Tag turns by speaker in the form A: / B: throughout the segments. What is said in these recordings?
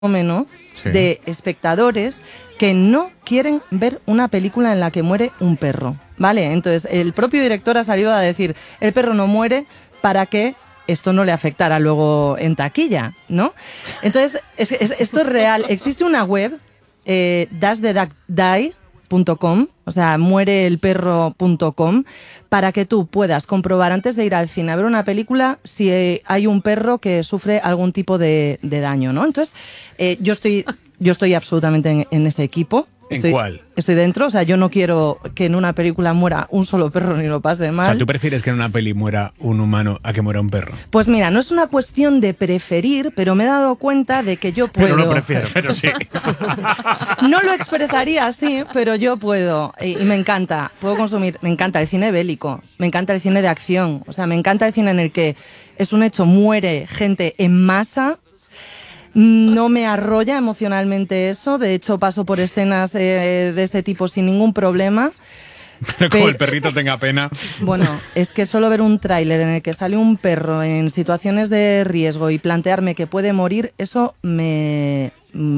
A: fenómeno de espectadores que no quieren ver una película en la que muere un perro, ¿vale? Entonces, el propio director ha salido a decir, el perro no muere para que esto no le afectara luego en taquilla, ¿no? Entonces, esto es real. Existe una web, dashtheduckdie.com, o sea, muereelperro.com, para que tú puedas comprobar antes de ir al cine a ver una película si hay un perro que sufre algún tipo de daño, ¿no? Entonces, yo estoy absolutamente en ese equipo.
B: ¿Cuál?
A: Estoy dentro, o sea, yo no quiero que en una película muera un solo perro ni lo pase mal.
B: O sea, ¿tú prefieres que en una peli muera un humano a que muera un perro?
A: Pues mira, no es una cuestión de preferir, pero me he dado cuenta de que yo puedo.
B: Pero no prefiero, pero sí.
A: No lo expresaría así, pero yo puedo. Y me encanta, puedo consumir. Me encanta el cine bélico, me encanta el cine de acción. O sea, me encanta el cine en el que es un hecho, muere gente en masa. No me arrolla emocionalmente eso, de hecho paso por escenas de ese tipo sin ningún problema.
B: Pero como el perrito tenga pena.
A: Bueno, es que solo ver un tráiler en el que sale un perro en situaciones de riesgo y plantearme que puede morir, eso me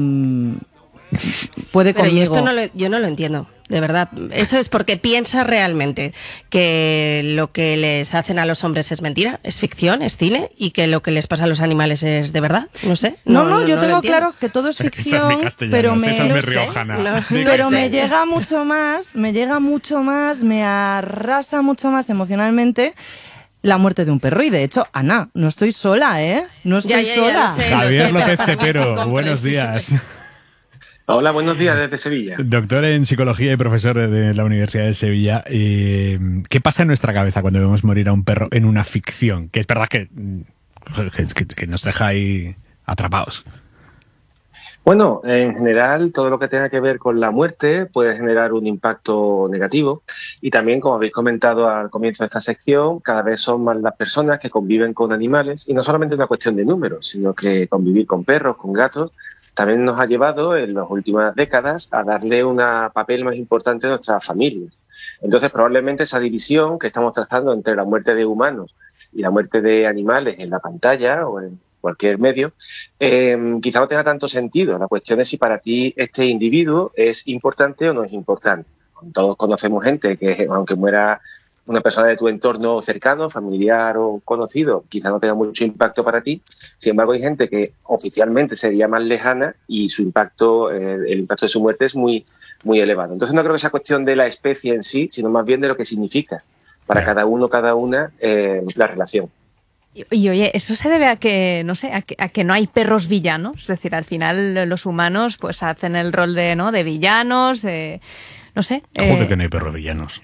A: puede
C: Pero
A: conmigo.
C: Yo no lo entiendo, de verdad. Eso es porque piensas realmente que lo que les hacen a los hombres es mentira, es ficción, es cine, y que lo que les pasa a los animales es de verdad. No sé.
A: No, yo tengo claro que todo es ficción,
B: esa es mi castellano,
A: pero
B: esa es mi riojana.
A: Pero me llega mucho más, me arrasa mucho más emocionalmente la muerte de un perro. Y de hecho, Ana, no estoy sola, ¿eh? No estoy sola.
C: Lo sé,
B: Javier
C: lo sé,
B: López
C: pero
B: Cepero, buenos días.
D: Hola, buenos días desde Sevilla.
B: Doctor en psicología y profesor de la Universidad de Sevilla. ¿Qué pasa en nuestra cabeza cuando vemos morir a un perro en una ficción? Que es verdad que nos deja ahí atrapados.
D: Bueno, en general, todo lo que tenga que ver con la muerte puede generar un impacto negativo y también, como habéis comentado al comienzo de esta sección, cada vez son más las personas que conviven con animales y no solamente una cuestión de números, sino que convivir con perros, con gatos, también nos ha llevado en las últimas décadas a darle un papel más importante a nuestras familias. Entonces, probablemente esa división que estamos trazando entre la muerte de humanos y la muerte de animales en la pantalla o en cualquier medio, quizá no tenga tanto sentido. La cuestión es si para ti este individuo es importante o no es importante. Todos conocemos gente que, aunque muera una persona de tu entorno cercano, familiar o conocido, quizá no tenga mucho impacto para ti. Sin embargo, hay gente que oficialmente sería más lejana y su impacto, el impacto de su muerte es muy, muy elevado. Entonces no creo que sea cuestión de la especie en sí, sino más bien de lo que significa para cada uno, cada una, la relación.
E: Y oye, ¿eso se debe a que, no sé, a que no hay perros villanos? Es decir, al final los humanos pues hacen el rol de villanos, no sé.
B: Joder, que no hay perros villanos.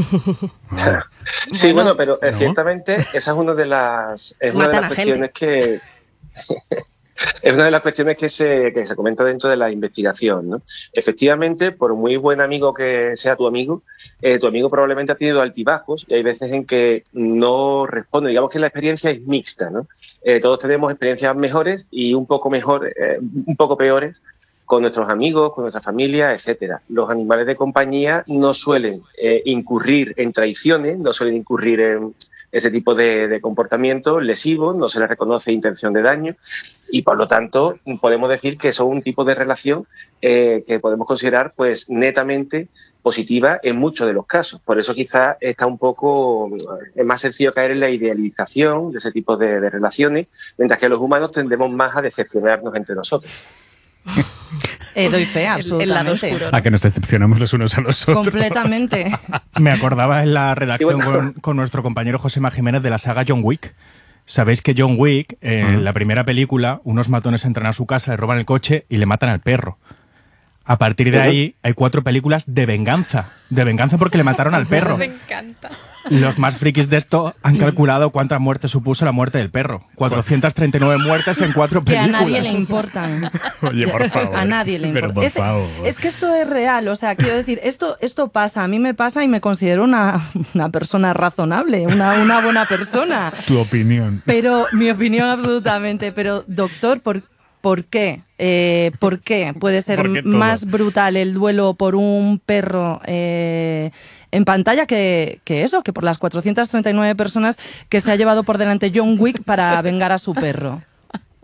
D: Sí, bueno, pero ciertamente esa es una de las cuestiones que es una de las cuestiones que se comenta dentro de la investigación, ¿no? Efectivamente, por muy buen amigo que sea tu amigo probablemente ha tenido altibajos y hay veces en que no responde. Digamos que la experiencia es mixta, ¿no? Todos tenemos experiencias mejores y un poco peores con nuestros amigos, con nuestra familia, etcétera. Los animales de compañía no suelen incurrir en traiciones, no suelen incurrir en ese tipo de comportamientos lesivos, no se les reconoce intención de daño y, por lo tanto, podemos decir que son un tipo de relación que podemos considerar pues netamente positiva en muchos de los casos. Por eso quizás es más sencillo caer en la idealización de ese tipo de relaciones, mientras que los humanos tendemos más a decepcionarnos entre nosotros.
A: Doy fe, absolutamente.
E: El lado oscuro, ¿no?
B: A que nos decepcionamos los unos a los otros.
A: Completamente.
F: Me acordaba en la redacción con nuestro compañero Josema Jiménez de la saga John Wick. Sabéis que John Wick, en la primera película, unos matones entran a su casa, le roban el coche y le matan al perro. A partir de ahí hay 4 películas de venganza porque le mataron al perro.
E: Me encanta.
F: Los más frikis de esto han calculado cuántas muertes supuso la muerte del perro. 439 muertes en 4 películas.
A: Que a nadie le importan.
B: Oye, por favor.
A: A nadie le importa.
B: Pero por favor.
A: Es que esto es real, o sea, quiero decir, esto pasa, a mí me pasa y me considero una persona razonable, una buena persona.
B: Tu opinión.
A: Pero, mi opinión absolutamente, pero doctor, ¿por qué? ¿Por qué puede ser más brutal el duelo por un perro en pantalla que por las 439 personas que se ha llevado por delante John Wick para vengar a su perro?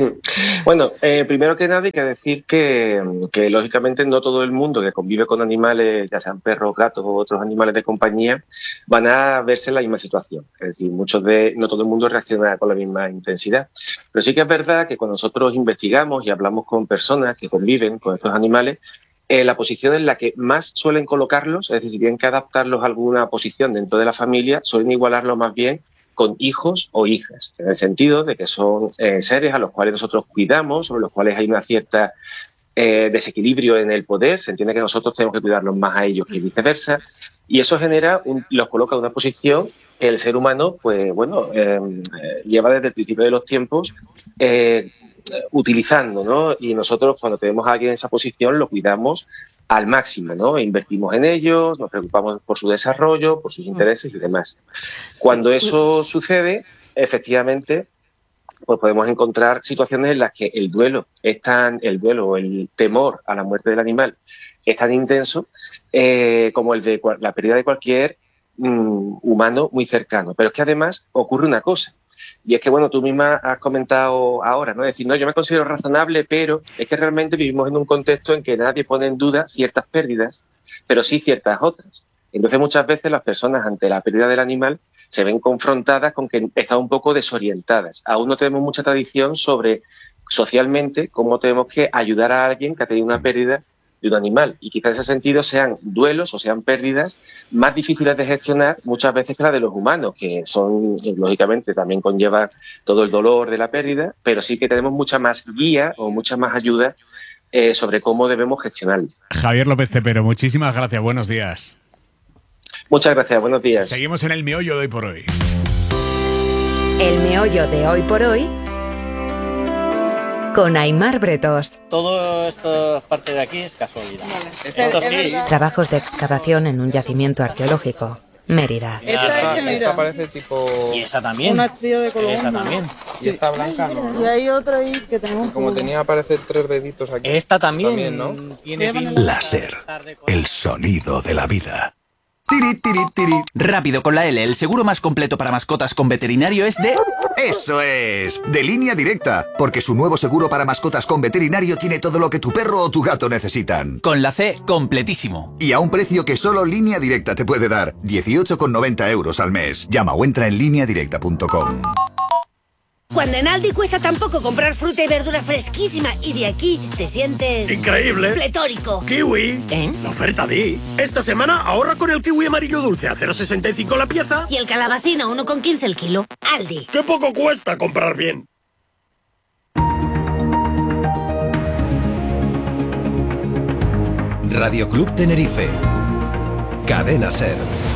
D: Bueno, primero que nada hay que decir que lógicamente no todo el mundo que convive con animales, ya sean perros, gatos o otros animales de compañía, van a verse en la misma situación. Es decir, no todo el mundo reacciona con la misma intensidad. Pero sí que es verdad que cuando nosotros investigamos y hablamos con personas que conviven con estos animales, la posición en la que más suelen colocarlos, es decir, si tienen que adaptarlos a alguna posición dentro de la familia, suelen igualarlo más bien con hijos o hijas, en el sentido de que son seres a los cuales nosotros cuidamos, sobre los cuales hay una cierta desequilibrio en el poder, se entiende que nosotros tenemos que cuidarlos más a ellos que viceversa, y eso los coloca en una posición que el ser humano, pues bueno, lleva desde el principio de los tiempos utilizando, ¿no? Y nosotros cuando tenemos a alguien en esa posición lo cuidamos al máximo, ¿no? Invertimos en ellos, nos preocupamos por su desarrollo, por sus intereses y demás. Cuando eso sucede, efectivamente, pues podemos encontrar situaciones en las que el duelo o el temor a la muerte del animal es tan intenso como el de la pérdida de cualquier humano muy cercano. Pero es que además ocurre una cosa. Y es que, bueno, tú misma has comentado ahora, ¿no? Es decir, no, yo me considero razonable, pero es que realmente vivimos en un contexto en que nadie pone en duda ciertas pérdidas, pero sí ciertas otras. Entonces, muchas veces las personas ante la pérdida del animal se ven confrontadas con que están un poco desorientadas. Aún no tenemos mucha tradición sobre, socialmente, cómo tenemos que ayudar a alguien que ha tenido una pérdida de un animal. Y quizás en ese sentido sean duelos o sean pérdidas más difíciles de gestionar muchas veces que las de los humanos, que son, lógicamente, también conlleva todo el dolor de la pérdida, pero sí que tenemos mucha más guía o mucha más ayuda sobre cómo debemos gestionarlo.
B: Javier López Cepero, muchísimas gracias. Buenos días.
D: Muchas gracias. Buenos días.
B: Seguimos en el meollo de hoy por hoy.
G: El meollo de hoy por hoy con Aimar Bretos.
H: Todo esta parte de aquí es casualidad.
I: Vale.
H: Esto sí.
G: Trabajos de excavación en un yacimiento arqueológico. Mérida.
I: Esta parece tipo...
H: Y esta también.
I: Una estrella de color.
H: Esta también.
I: Y esta blanca no.
J: Y hay otra ahí que tenemos...
I: Como tenía parece 3 deditos aquí.
H: Esta también,
I: ¿no?
H: Tiene
K: Láser. El sonido de la vida.
L: Tiri, tiri, tiri. Rápido con la L, el seguro más completo para mascotas con veterinario es de...
K: ¡Eso es! De Línea Directa, porque su nuevo seguro para mascotas con veterinario tiene todo lo que tu perro o tu gato necesitan.
L: Con la C, completísimo.
K: Y a un precio que solo Línea Directa te puede dar, 18,90 € al mes. Llama o entra en lineadirecta.com.
M: Cuando en Aldi cuesta tan poco comprar fruta y verdura fresquísima y de aquí te sientes...
N: ¡increíble!
M: ¡Pletórico!
N: ¡Kiwi! La oferta di. Esta semana ahorra con el kiwi amarillo dulce a 0,65 la pieza.
M: Y el calabacín a 1,15 el kilo. Aldi.
N: ¡Qué poco cuesta comprar bien!
O: Radio Club Tenerife. Cadena Ser.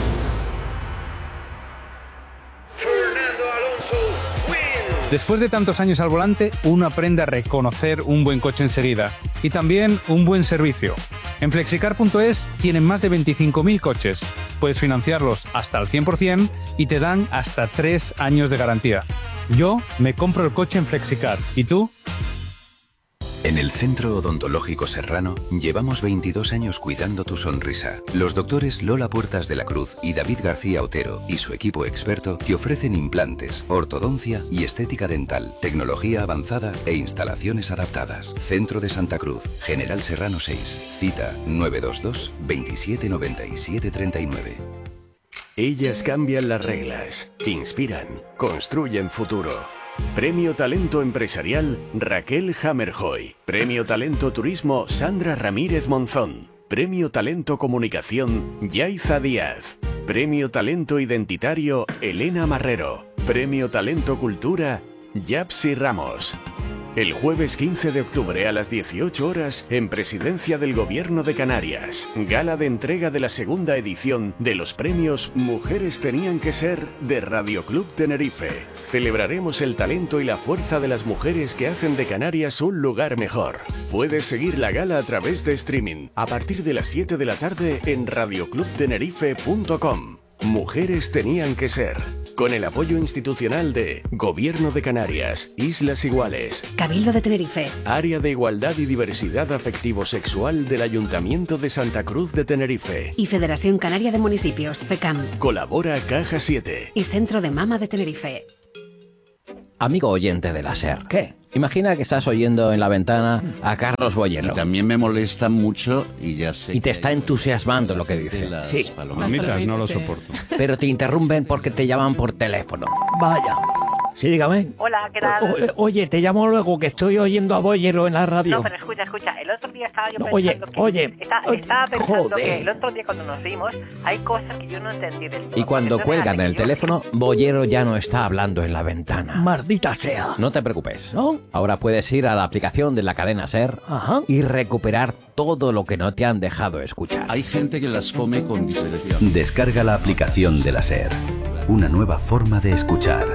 P: Después de tantos años al volante, uno aprende a reconocer un buen coche enseguida y también un buen servicio. En Flexicar.es tienen más de 25.000 coches. Puedes financiarlos hasta al 100% y te dan hasta 3 años de garantía. Yo me compro el coche en Flexicar. ¿Y tú?
Q: En el Centro Odontológico Serrano llevamos 22 años cuidando tu sonrisa. Los doctores Lola Puertas de la Cruz y David García Otero y su equipo experto te ofrecen implantes, ortodoncia y estética dental, tecnología avanzada e instalaciones adaptadas. Centro de Santa Cruz, General Serrano 6, cita 922 27 97 39.
R: Ellas cambian las reglas, inspiran, construyen futuro. Premio Talento Empresarial Raquel Hammerjoy. Premio Talento Turismo Sandra Ramírez Monzón. Premio Talento Comunicación Yaiza Díaz. Premio Talento Identitario Elena Marrero. Premio Talento Cultura Yapsi Ramos. El jueves 15 de octubre a las 18 horas en Presidencia del Gobierno de Canarias. Gala de entrega de la segunda edición de los premios Mujeres Tenían que Ser de Radio Club Tenerife. Celebraremos el talento y la fuerza de las mujeres que hacen de Canarias un lugar mejor. Puedes seguir la gala a través de streaming a partir de las 7 de la tarde en radioclubtenerife.com. Mujeres Tenían que Ser. Con el apoyo institucional de Gobierno de Canarias, Islas Iguales,
M: Cabildo de Tenerife,
R: Área de Igualdad y Diversidad Afectivo-Sexual del Ayuntamiento de Santa Cruz de Tenerife
M: y Federación Canaria de Municipios, FECAM.
R: Colabora Caja 7
M: y Centro de Mama de Tenerife.
S: Amigo oyente de la SER, ¿qué?
J: Imagina que estás oyendo en la ventana a Carlos Boyero.
S: Y también me molesta mucho y ya sé.
J: Y te está entusiasmando lo que dice.
S: Sí, palomitas no lo soporto.
J: Pero te interrumpen porque te llaman por teléfono.
T: Vaya. Sí, dígame.
U: Hola, ¿qué tal?
T: Oye, te llamo luego que estoy oyendo a Boyero en la radio.
U: No, pero escucha. El otro día estaba yo
T: pensando
U: estaba pensando
T: joder.
U: que el otro día cuando nos vimos hay cosas que yo no entendí del todo.
J: Y cuando cuelgan el teléfono, Boyero ya no está hablando en la ventana.
T: Maldita sea.
J: No te preocupes. ¿No? Ahora puedes ir a la aplicación de la cadena SER y recuperar todo lo que no te han dejado escuchar.
S: Hay gente que las come con disección.
Q: Descarga la aplicación de la SER. Una nueva forma de escuchar.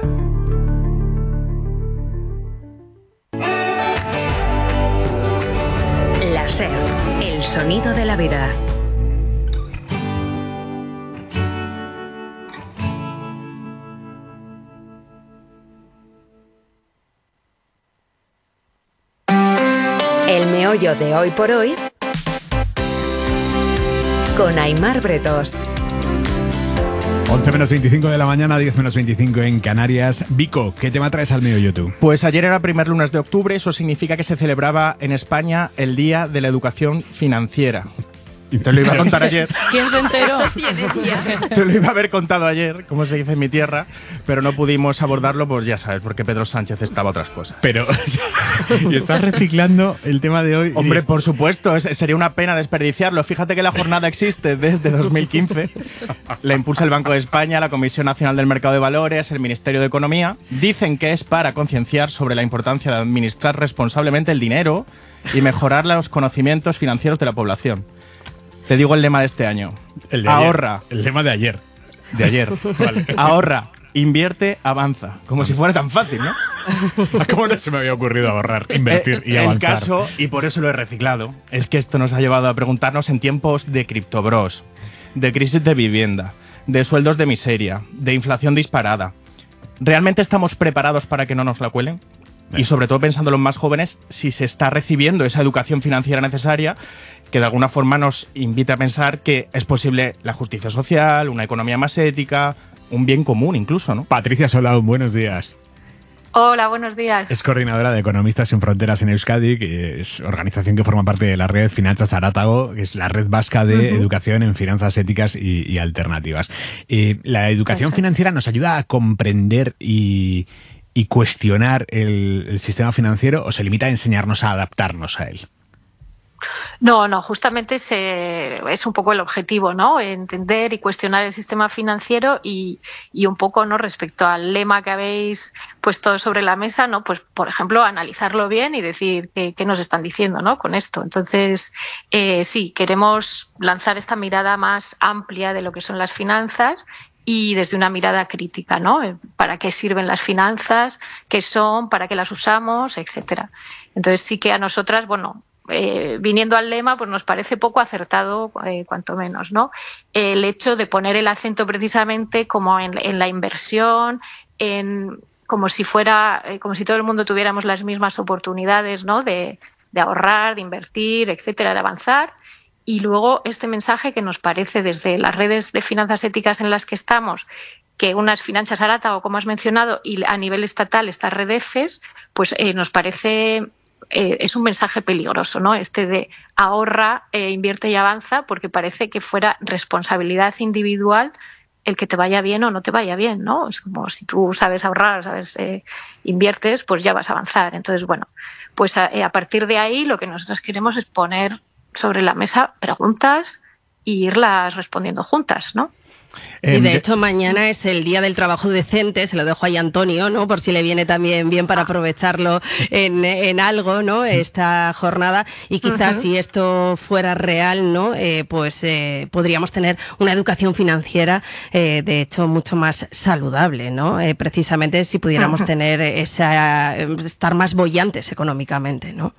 G: La SER, el sonido de la vida. El meollo de hoy por hoy con Aimar Bretos.
B: 11 menos 25 de la mañana, 10 menos 25 en Canarias. Vico, ¿qué tema traes al meollo tú?
F: Pues ayer era primer lunes de octubre, eso significa que se celebraba en España el Día de la Educación Financiera. Y te lo iba a contar ayer.
A: ¿Quién se enteró?
F: Te lo iba a haber contado ayer, como se dice en mi tierra, pero no pudimos abordarlo, pues ya sabes, porque Pedro Sánchez estaba a otras cosas.
B: Pero, ¿y estás reciclando el tema de hoy?
F: Hombre, por supuesto, sería una pena desperdiciarlo. Fíjate que la jornada existe desde 2015. La impulsa el Banco de España, la Comisión Nacional del Mercado de Valores, el Ministerio de Economía. Dicen que es para concienciar sobre la importancia de administrar responsablemente el dinero y mejorar los conocimientos financieros de la población. Te digo el lema de este año.
B: El de
F: ahorra.
B: Ayer. El lema de ayer.
F: De ayer. Vale. Ahorra, invierte, avanza. Como si fuera tan fácil, ¿no?
B: ¿Cómo no se me había ocurrido ahorrar, invertir y avanzar?
F: El caso, y por eso lo he reciclado, es que esto nos ha llevado a preguntarnos en tiempos de criptobros, de crisis de vivienda, de sueldos de miseria, de inflación disparada. ¿Realmente estamos preparados para que no nos la cuelen? Y sobre todo pensando en los más jóvenes, si se está recibiendo esa educación financiera necesaria, que de alguna forma nos invita a pensar que es posible la justicia social, una economía más ética, un bien común incluso, ¿no?
B: Patricia Solao, buenos días.
V: Hola, buenos días.
B: Es coordinadora de Economistas Sin Fronteras en Euskadi, que es organización que forma parte de la red Finanzas Arátago, que es la red vasca de educación en finanzas éticas y alternativas. La educación financiera nos ayuda a comprender y cuestionar el sistema financiero, o se limita a enseñarnos a adaptarnos a él.
V: No, justamente es un poco el objetivo, ¿no? Entender y cuestionar el sistema financiero y un poco, ¿no? Respecto al lema que habéis puesto sobre la mesa, ¿no? Pues, por ejemplo, analizarlo bien y decir qué nos están diciendo, ¿no? Con esto. Entonces, sí, queremos lanzar esta mirada más amplia de lo que son las finanzas y desde una mirada crítica, ¿no? ¿Para qué sirven las finanzas? ¿Qué son? ¿Para qué las usamos? Etcétera. Entonces, sí que a nosotras, bueno, viniendo al lema, pues nos parece poco acertado, cuanto menos, ¿no? El hecho de poner el acento precisamente como en la inversión, como si todo el mundo tuviéramos las mismas oportunidades, ¿no? De ahorrar, de invertir, etcétera, de avanzar. Y luego este mensaje que nos parece desde las redes de finanzas éticas en las que estamos, que unas Finanzas Arátago, como has mencionado, y a nivel estatal estas redefes, pues nos parece es un mensaje peligroso, ¿no? Este de ahorra, invierte y avanza, porque parece que fuera responsabilidad individual el que te vaya bien o no te vaya bien, ¿no? Es como si tú sabes ahorrar, inviertes, pues ya vas a avanzar. Entonces, bueno, pues a partir de ahí lo que nosotros queremos es poner sobre la mesa preguntas e irlas respondiendo juntas, ¿no?
C: Y de hecho mañana es el Día del Trabajo Decente, se lo dejo ahí a Antonio, ¿no? Por si le viene también bien para aprovecharlo en algo, ¿no? Esta jornada, y quizás si esto fuera real, ¿no? Podríamos tener una educación financiera, de hecho, mucho más saludable, ¿no? Precisamente si pudiéramos tener estar más bollantes económicamente, ¿no?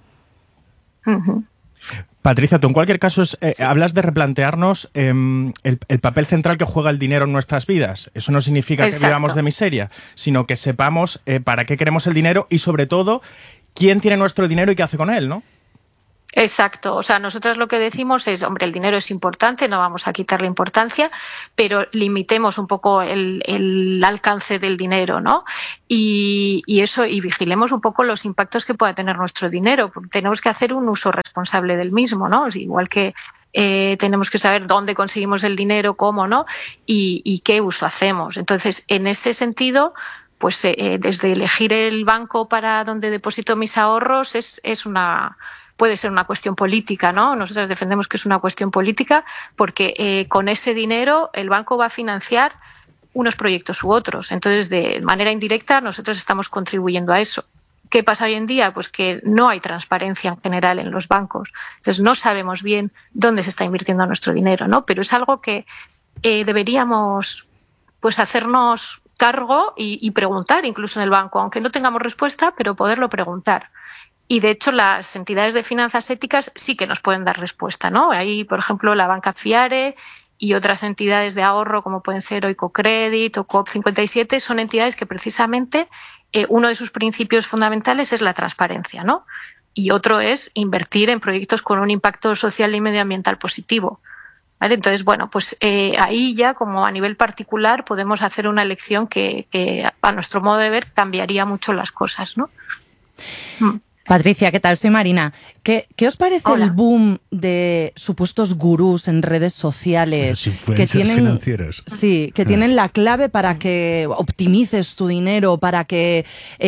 F: Patricia, tú en cualquier caso hablas de replantearnos el papel central que juega el dinero en nuestras vidas. Eso no significa que vivamos de miseria, sino que sepamos para qué queremos el dinero y, sobre todo, quién tiene nuestro dinero y qué hace con él, ¿no?
V: Exacto, o sea, nosotros lo que decimos es, hombre, el dinero es importante, no vamos a quitarle importancia, pero limitemos un poco el alcance del dinero, ¿no? Y eso, y vigilemos un poco los impactos que pueda tener nuestro dinero, porque tenemos que hacer un uso responsable del mismo, ¿no? Igual que tenemos que saber dónde conseguimos el dinero, cómo, ¿no? Y qué uso hacemos. Entonces, en ese sentido, pues desde elegir el banco para donde deposito mis ahorros puede ser una cuestión política, ¿no? Nosotros defendemos que es una cuestión política porque con ese dinero el banco va a financiar unos proyectos u otros. Entonces, de manera indirecta, nosotros estamos contribuyendo a eso. ¿Qué pasa hoy en día? Pues que no hay transparencia en general en los bancos. Entonces, no sabemos bien dónde se está invirtiendo nuestro dinero, ¿no? Pero es algo que deberíamos pues hacernos cargo y preguntar incluso en el banco, aunque no tengamos respuesta, pero poderlo preguntar. Y, de hecho, las entidades de finanzas éticas sí que nos pueden dar respuesta, ¿no? Hay, por ejemplo, la banca Fiare y otras entidades de ahorro como pueden ser Oikocredit o COP57, son entidades que precisamente uno de sus principios fundamentales es la transparencia, ¿no? Y otro es invertir en proyectos con un impacto social y medioambiental positivo. ¿Vale? Entonces, bueno, pues ahí ya como a nivel particular podemos hacer una elección que a nuestro modo de ver cambiaría mucho las cosas, ¿no?
A: Patricia, ¿qué tal? Soy Marina. ¿Qué os parece el boom de supuestos gurús en redes sociales que tienen
B: financieros?
A: Sí, que tienen la clave para que optimices tu dinero, para que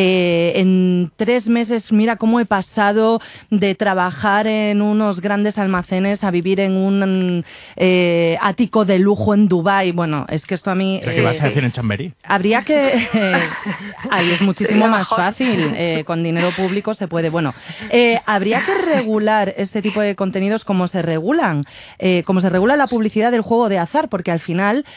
A: en 3 meses, mira cómo he pasado de trabajar en unos grandes almacenes a vivir en un ático de lujo en Dubái? Bueno, es que esto a mí...
F: ¿Qué vas a decir en Chamberí?
A: Habría que... ahí es muchísimo más fácil. Con dinero público se puede... Bueno, habría que regular este tipo de contenidos como se regulan, como se regula la publicidad del juego de azar, porque al final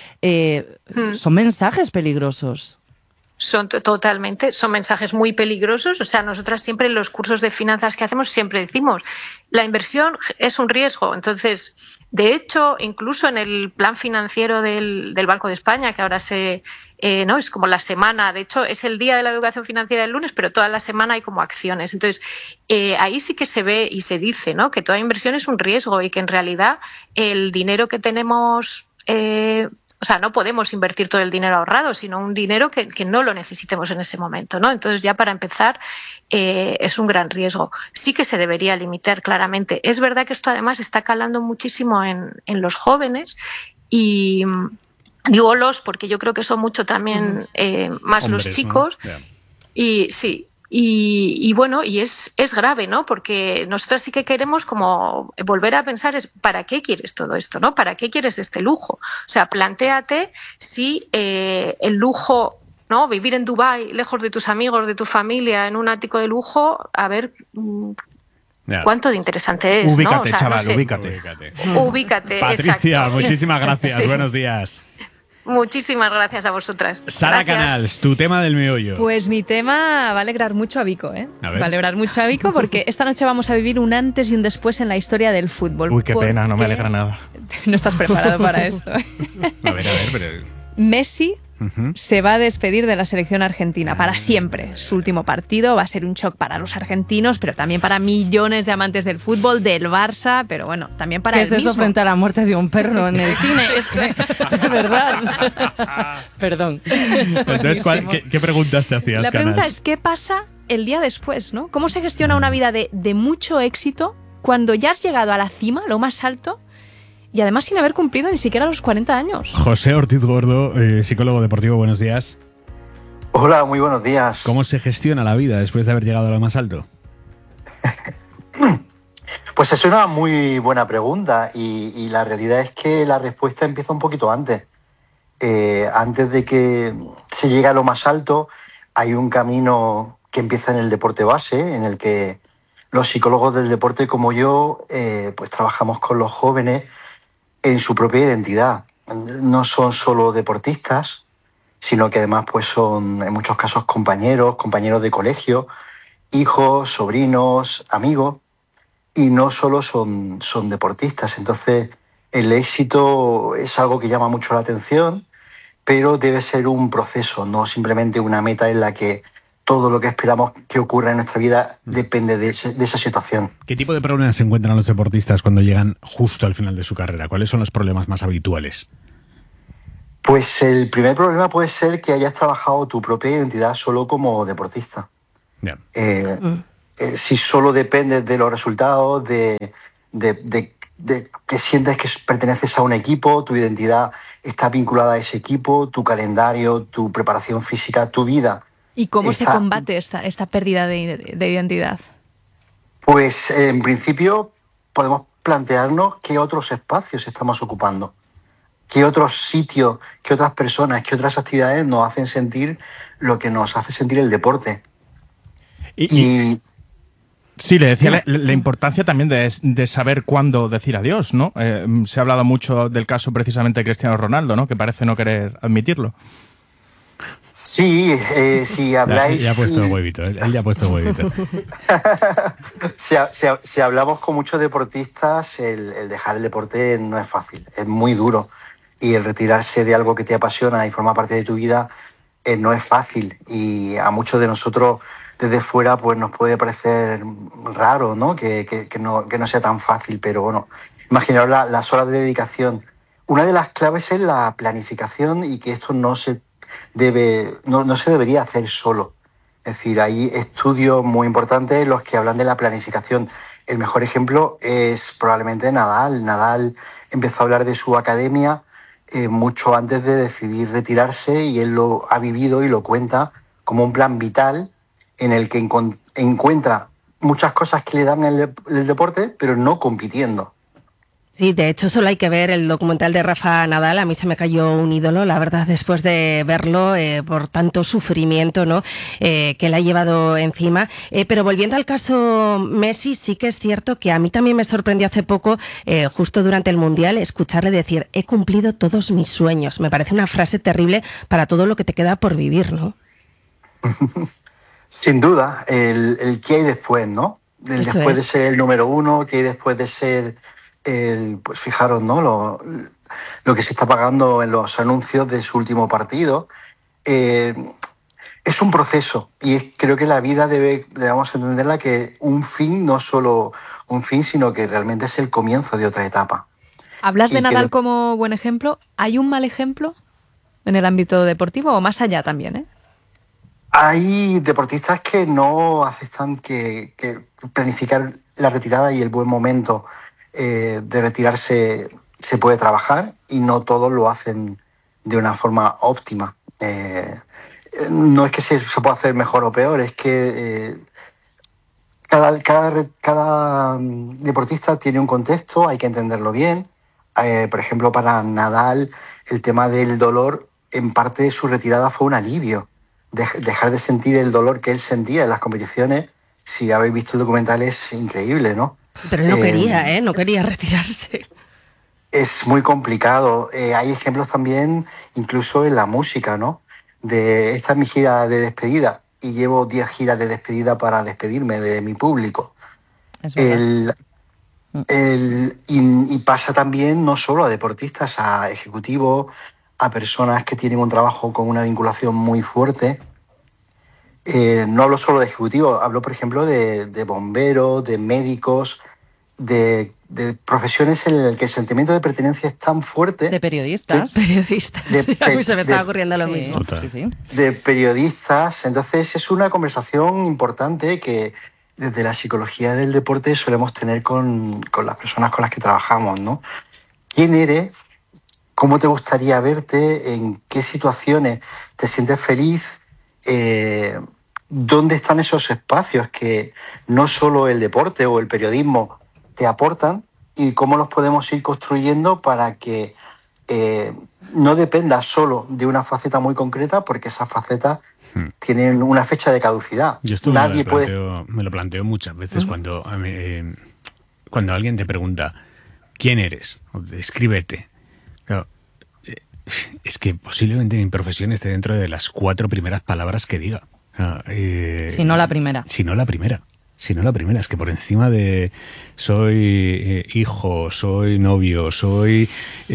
A: son mensajes peligrosos.
V: Totalmente, son mensajes muy peligrosos. O sea, nosotras siempre en los cursos de finanzas que hacemos siempre decimos, la inversión es un riesgo. Entonces, de hecho, incluso en el plan financiero del Banco de España, que ahora ¿no? Es como la semana, de hecho es el día de la educación financiera el lunes, pero toda la semana hay como acciones. Entonces, ahí sí que se ve y se dice, ¿no? Que toda inversión es un riesgo y que en realidad el dinero que tenemos... o sea, no podemos invertir todo el dinero ahorrado, sino un dinero que no lo necesitemos en ese momento, ¿no? Entonces, ya para empezar, es un gran riesgo. Sí que se debería limitar claramente. Es verdad que esto además está calando muchísimo en los jóvenes y... Digo porque yo creo que son mucho también más hombres, los chicos, ¿no? Yeah. Y sí, y bueno, y es grave, ¿no? Porque nosotros sí que queremos como volver a pensar ¿para qué quieres todo esto, no? ¿Para qué quieres este lujo? O sea, plantéate si el lujo, ¿no? Vivir en Dubái, lejos de tus amigos, de tu familia, en un ático de lujo, a ver... ¿Cuánto de interesante es?
F: Ubícate,
V: ¿no? O sea,
F: chaval,
V: no sé. Ubícate,
B: Patricia,
V: exacto.
B: muchísimas gracias.
V: Sí.
B: Buenos días.
V: Muchísimas gracias a vosotras.
B: Sara
V: Gracias.
B: Canals, tu tema del meollo.
D: Pues mi tema va a alegrar mucho a Vico, ¿eh?
B: A ver.
D: Va a alegrar mucho a Vico porque esta noche vamos a vivir un antes y un después en la historia del fútbol.
F: Uy, qué pena, no me alegra nada.
D: No estás preparado para esto.
B: A ver, pero...
D: Messi se va a despedir de la selección argentina para siempre. Su último partido va a ser un shock para los argentinos, pero también para millones de amantes del fútbol, del Barça, pero bueno, también para
A: ¿Qué
D: él
A: es eso
D: mismo.
A: frente a la muerte de un perro en el cine? Es que, de verdad. Perdón.
B: Entonces, ¿qué preguntas te hacías,
D: La pregunta
B: Canals?
D: es, ¿qué pasa el día después, ¿no? ¿Cómo se gestiona una vida de mucho éxito cuando ya has llegado a la cima, lo más alto, y además sin haber cumplido ni siquiera los 40 años?
B: José Ortiz Gordo, psicólogo deportivo, buenos días.
E: Hola, muy buenos días.
B: ¿Cómo se gestiona la vida después de haber llegado a lo más alto?
E: Pues es una muy buena pregunta y la realidad es que la respuesta empieza un poquito antes. Antes de que se llegue a lo más alto, hay un camino que empieza en el deporte base, en el que los psicólogos del deporte como yo pues trabajamos con los jóvenes en su propia identidad. No son solo deportistas, sino que además pues son en muchos casos compañeros de colegio, hijos, sobrinos, amigos, y no solo son deportistas. Entonces el éxito es algo que llama mucho la atención, pero debe ser un proceso, no simplemente una meta en la que todo lo que esperamos que ocurra en nuestra vida depende de esa situación.
B: ¿Qué tipo de problemas se encuentran los deportistas cuando llegan justo al final de su carrera? ¿Cuáles son los problemas más habituales?
E: Pues el primer problema puede ser que hayas trabajado tu propia identidad solo como deportista.
B: Yeah.
E: Si solo dependes de los resultados, de que sientes que perteneces a un equipo, tu identidad está vinculada a ese equipo, tu calendario, tu preparación física, tu vida.
D: ¿Y cómo se combate esta pérdida de identidad?
E: Pues en principio podemos plantearnos qué otros espacios estamos ocupando, qué otros sitios, qué otras personas, qué otras actividades nos hacen sentir lo que nos hace sentir el deporte.
F: Sí, le decía la importancia también de saber cuándo decir adiós, ¿no? Se ha hablado mucho del caso precisamente de Cristiano Ronaldo, ¿no? Que parece no querer admitirlo.
E: Sí, si habláis...
B: Ya ha puesto el huevito, él ya ha puesto el huevito.
E: Si hablamos con muchos deportistas, el dejar el deporte no es fácil, es muy duro. Y el retirarse de algo que te apasiona y forma parte de tu vida no es fácil. Y a muchos de nosotros desde fuera pues nos puede parecer raro, ¿no? Que no sea tan fácil, pero bueno, imaginaos las horas de dedicación. Una de las claves es la planificación y que esto no se debería hacer solo. Es decir, hay estudios muy importantes los que hablan de la planificación. El mejor ejemplo es probablemente Nadal. Nadal empezó a hablar de su academia mucho antes de decidir retirarse y él lo ha vivido y lo cuenta como un plan vital en el que encuentra muchas cosas que le dan el deporte, pero no compitiendo.
C: Sí, de hecho solo hay que ver el documental de Rafa Nadal. A mí se me cayó un ídolo, la verdad, después de verlo, por tanto sufrimiento, ¿no? Que le ha llevado encima. Pero volviendo al caso Messi, sí que es cierto que a mí también me sorprendió hace poco, justo durante el Mundial, escucharle decir: he cumplido todos mis sueños. Me parece una frase terrible para todo lo que te queda por vivir, ¿no?
E: Sin duda, el qué hay después, ¿no? El
C: Eso
E: después
C: es.
E: de ser el número uno, qué hay después de ser pues fijaros, ¿no? Lo que se está pagando en los anuncios de su último partido. Es un proceso y creo que la vida debemos entenderla que un fin, no solo un fin, sino que realmente es el comienzo de otra etapa.
D: Hablas de Nadal como buen ejemplo. ¿Hay un mal ejemplo en el ámbito deportivo o más allá también,
E: Hay deportistas que no aceptan que planificar la retirada y el buen momento de retirarse se puede trabajar y no todos lo hacen de una forma óptima. No es que se pueda hacer mejor o peor, es que cada deportista tiene un contexto, hay que entenderlo bien. Por ejemplo, para Nadal, el tema del dolor, en parte de su retirada fue un alivio. Dejar de sentir el dolor que él sentía en las competiciones. Si habéis visto el documental, es increíble, ¿no?
C: Pero él no quería, no quería retirarse.
E: Es muy complicado. Hay ejemplos también, incluso en la música, ¿no? Esta es mi gira de despedida y llevo 10 giras de despedida para despedirme de mi público. Y pasa también no solo a deportistas, a ejecutivos, a personas que tienen un trabajo con una vinculación muy fuerte. No hablo solo de ejecutivos, hablo, por ejemplo, de bomberos, de médicos, de profesiones en las que el sentimiento de pertenencia es tan fuerte.
A: De periodistas.
C: A mí se me estaba ocurriendo lo mismo.
E: De periodistas. Entonces es una conversación importante que desde la psicología del deporte solemos tener con las personas con las que trabajamos, ¿no? ¿Quién eres? ¿Cómo te gustaría verte? ¿En qué situaciones te sientes feliz? ¿Dónde están esos espacios que no solo el deporte o el periodismo te aportan? ¿Y cómo los podemos ir construyendo para que no dependa solo de una faceta muy concreta? Porque esas facetas tienen una fecha de caducidad.
B: Yo esto
E: Nadie
B: me lo planteo muchas veces cuando alguien te pregunta ¿quién eres? O descríbete. Claro, es que posiblemente mi profesión esté dentro de las 4 primeras palabras que diga.
A: Si no la primera.
B: Si no la primera. sino la primera. Es que por encima de soy hijo, soy novio, soy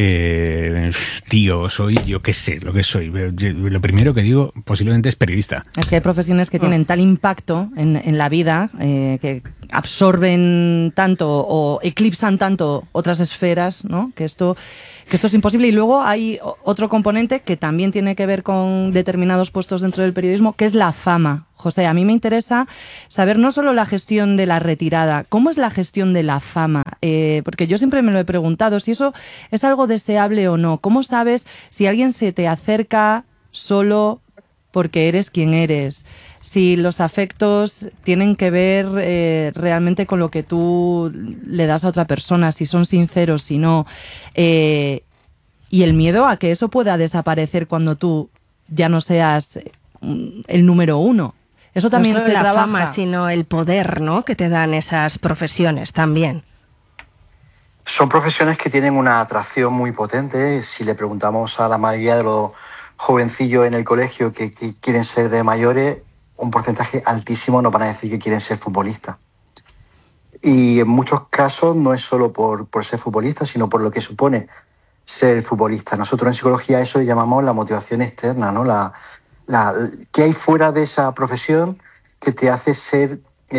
B: tío, soy yo qué sé, lo que soy. Lo primero que digo posiblemente es periodista.
A: Es que hay profesiones que tienen tal impacto en la vida que absorben tanto o eclipsan tanto otras esferas, ¿no? Que esto es imposible. Y luego hay otro componente que también tiene que ver con determinados puestos dentro del periodismo, que es la fama. José, a mí me interesa saber no solo la gestión de la retirada, ¿cómo es la gestión de la fama? Porque yo siempre me lo he preguntado, si eso es algo deseable o no. ¿Cómo sabes si alguien se te acerca solo porque eres quien eres? Si los afectos tienen que ver realmente con lo que tú le das a otra persona, si son sinceros, si no. Y el miedo a que eso pueda desaparecer cuando tú ya no seas el número uno. Eso también
C: no solo
A: se
C: la
A: trabaja.
C: fama, sino el poder, ¿no?, que te dan esas profesiones también.
E: Son profesiones que tienen una atracción muy potente. Si le preguntamos a la mayoría de los jovencillos en el colegio que quieren ser de mayores, un porcentaje altísimo nos van a decir que quieren ser futbolistas. Y en muchos casos no es solo por ser futbolista, sino por lo que supone ser futbolista. Nosotros en psicología eso le llamamos la motivación externa, ¿no? ¿Qué hay fuera de esa profesión que te hace ser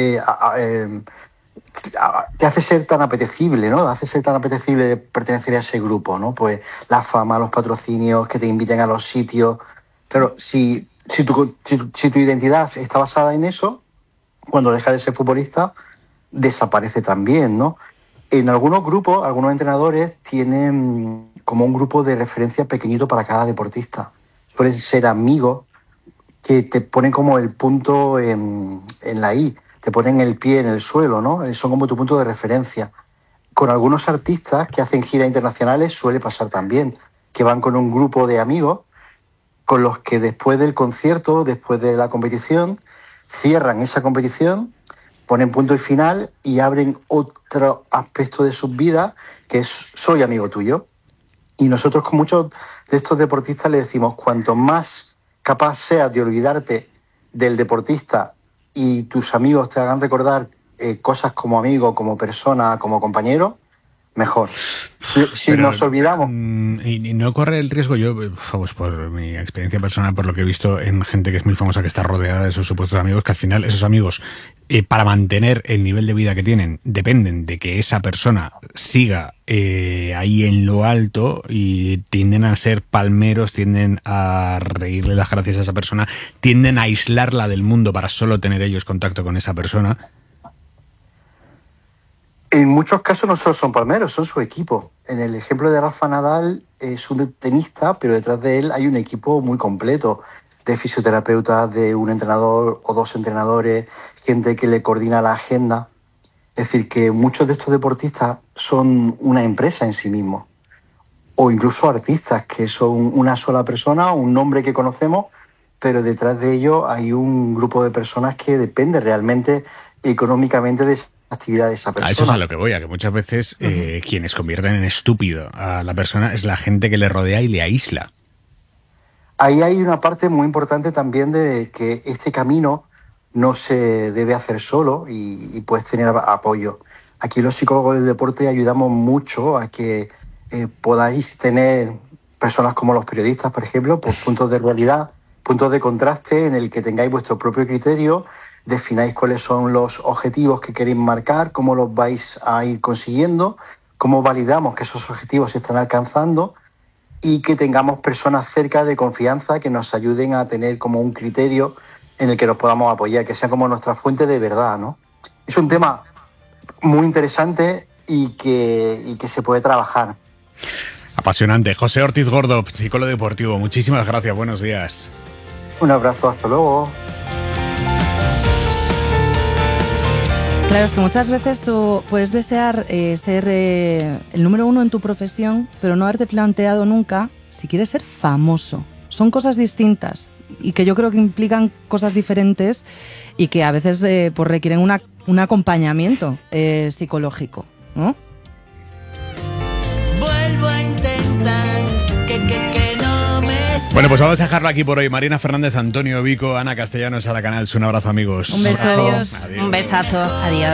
E: tan apetecible, ¿no? Hace ser tan apetecible pertenecer a ese grupo, ¿no? Pues la fama, los patrocinios, que te inviten a los sitios. Claro, si tu identidad está basada en eso, cuando dejas de ser futbolista, desaparece también, ¿no? En algunos grupos, algunos entrenadores tienen como un grupo de referencia pequeñito para cada deportista. Suelen ser amigos que te ponen como el punto en la I, te ponen el pie en el suelo, ¿no? Son como tu punto de referencia. Con algunos artistas que hacen giras internacionales suele pasar también, que van con un grupo de amigos con los que después del concierto, después de la competición, cierran esa competición, ponen punto y final y abren otro aspecto de sus vidas, que es soy amigo tuyo. Y nosotros con muchos de estos deportistas le decimos, cuanto más capaz seas de olvidarte del deportista y tus amigos te hagan recordar cosas como amigo, como persona, como compañero, mejor. Si pero nos olvidamos...
B: Y no corre el riesgo, yo, pues por mi experiencia personal, por lo que he visto en gente que es muy famosa, que está rodeada de esos supuestos amigos, que al final esos amigos, para mantener el nivel de vida que tienen, dependen de que esa persona siga ahí en lo alto, y tienden a ser palmeros, tienden a reírle las gracias a esa persona, tienden a aislarla del mundo para solo tener ellos contacto con esa persona.
E: En muchos casos no solo son palmeros, son su equipo. En el ejemplo de Rafa Nadal es un tenista, pero detrás de él hay un equipo muy completo de fisioterapeutas, de un entrenador o dos entrenadores, gente que le coordina la agenda. Es decir, que muchos de estos deportistas son una empresa en sí mismos. O incluso artistas que son una sola persona, un nombre que conocemos, pero detrás de ello hay un grupo de personas que depende realmente económicamente de esa actividad de esa persona.
B: A eso es a lo que voy, a que muchas veces quienes convierten en estúpido a la persona es la gente que le rodea y le aísla.
E: Ahí hay una parte muy importante también de que este camino no se debe hacer solo y puedes tener apoyo. Aquí los psicólogos del deporte ayudamos mucho a que podáis tener personas como los periodistas, por ejemplo, por puntos de realidad, puntos de contraste en el que tengáis vuestro propio criterio, defináis cuáles son los objetivos que queréis marcar, cómo los vais a ir consiguiendo, cómo validamos que esos objetivos se están alcanzando, y que tengamos personas cerca de confianza que nos ayuden a tener como un criterio en el que nos podamos apoyar, que sea como nuestra fuente de verdad, ¿no? Es un tema muy interesante y que se puede trabajar.
B: Apasionante. José Ortiz Gordo, psicólogo deportivo, muchísimas gracias, buenos días.
E: Un abrazo, hasta luego.
A: Claro, es que muchas veces tú puedes desear ser el número uno en tu profesión, pero no haberte planteado nunca si quieres ser famoso. Son cosas distintas y que yo creo que implican cosas diferentes y que a veces pues requieren un acompañamiento psicológico, ¿no?
H: Vuelvo a intentar que no me
B: Bueno, pues vamos a dejarlo aquí por hoy. Marina Fernández, Antonio Vico, Ana Castellanos, Sara Canals. Un abrazo, amigos.
A: Un beso.
D: Adiós.
C: Un besazo. Adiós.